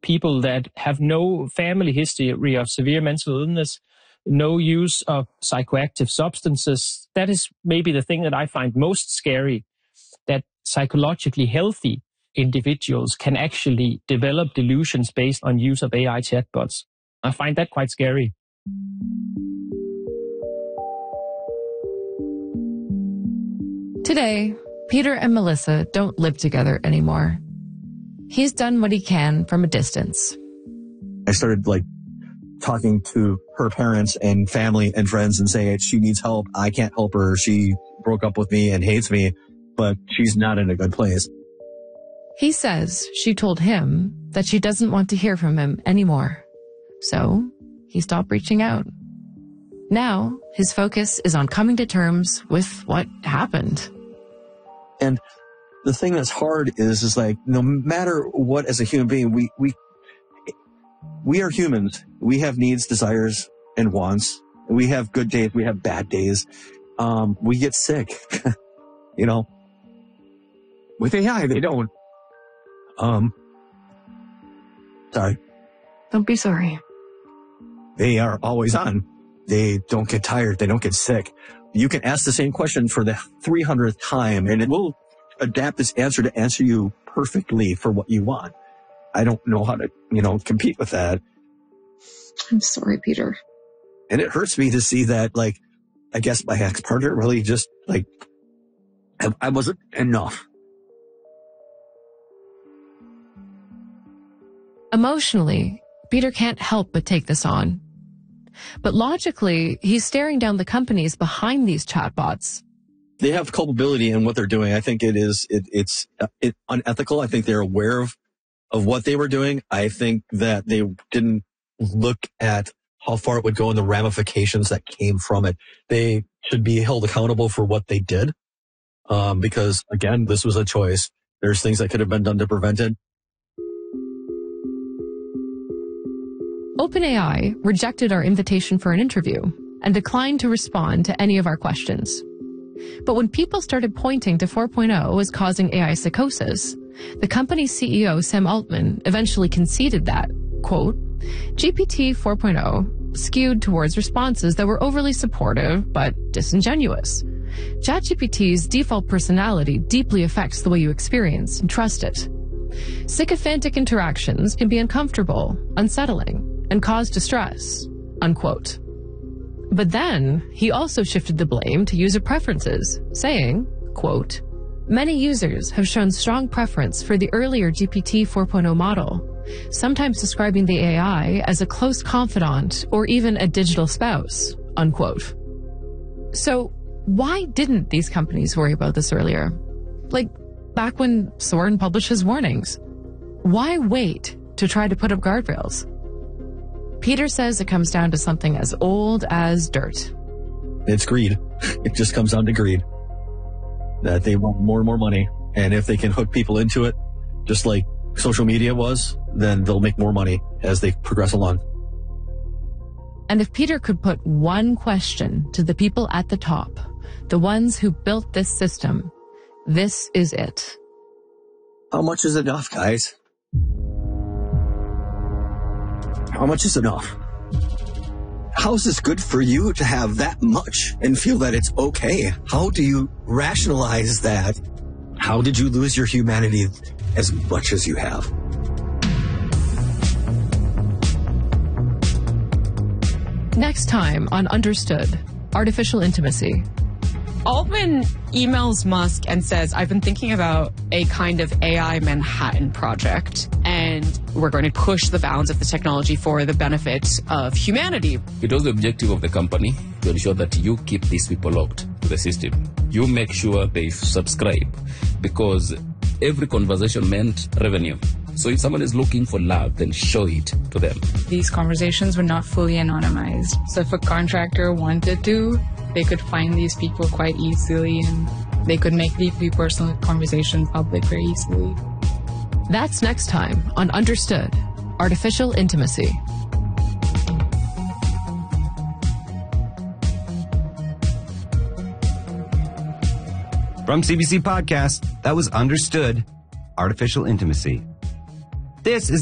people that have no family history of severe mental illness, no use of psychoactive substances. That is maybe the thing that I find most scary, that psychologically healthy individuals can actually develop delusions based on use of AI chatbots. I find that quite scary. Today, Peter and Melissa don't live together anymore. He's done what he can from a distance. I started talking to her parents and family and friends and saying she needs help. I can't help her. She broke up with me and hates me, but she's not in a good place. He says she told him that she doesn't want to hear from him anymore. So he stopped reaching out. Now his focus is on coming to terms with what happened. And the thing that's hard is no matter what, as a human being, we are humans. We have needs, desires, and wants. We have good days. We have bad days. We get sick. With AI, they don't. Sorry. Don't be sorry. They are always on. They don't get tired. They don't get sick. You can ask the same question for the 300th time, and it will adapt this answer to answer you perfectly for what you want. I don't know how to, compete with that. I'm sorry, Peter. And it hurts me to see that, I guess my ex-partner really just, I wasn't enough. Emotionally, Peter can't help but take this on. But logically, he's staring down the companies behind these chatbots. They have culpability in what they're doing. I think it's unethical. I think they're aware of what they were doing. I think that they didn't look at how far it would go and the ramifications that came from it. They should be held accountable for what they did. Because again, this was a choice. There's things that could have been done to prevent it. OpenAI rejected our invitation for an interview and declined to respond to any of our questions. But when people started pointing to 4.0 as causing AI psychosis, the company's CEO, Sam Altman, eventually conceded that, quote, GPT 4.0 skewed towards responses that were overly supportive but disingenuous. ChatGPT's default personality deeply affects the way you experience and trust it. Sycophantic interactions can be uncomfortable, unsettling, and cause distress, unquote. But then he also shifted the blame to user preferences, saying, quote, many users have shown strong preference for the earlier GPT 4.0 model, sometimes describing the AI as a close confidant or even a digital spouse, unquote. So why didn't these companies worry about this earlier? Back when Soren published his warnings. Why wait to try to put up guardrails? Peter says it comes down to something as old as dirt. It's greed. It just comes down to greed. That they want more and more money. And if they can hook people into it, just like social media was, then they'll make more money as they progress along. And if Peter could put one question to the people at the top, the ones who built this system, this is it. How much is enough, guys? How much is enough? How is this good for you to have that much and feel that it's okay? How do you rationalize that? How did you lose your humanity as much as you have? Next time on Understood, Artificial Intimacy. Altman emails Musk and says, I've been thinking about a kind of AI Manhattan project, and we're going to push the bounds of the technology for the benefit of humanity. It was the objective of the company to ensure that you keep these people locked to the system. You make sure they subscribe, because every conversation meant revenue. So if someone is looking for love, then show it to them. These conversations were not fully anonymized. So if a contractor wanted to, they could find these people quite easily, and they could make deeply personal conversations public very easily. That's next time on Understood, Artificial Intimacy. From CBC Podcast, that was Understood, Artificial Intimacy. This is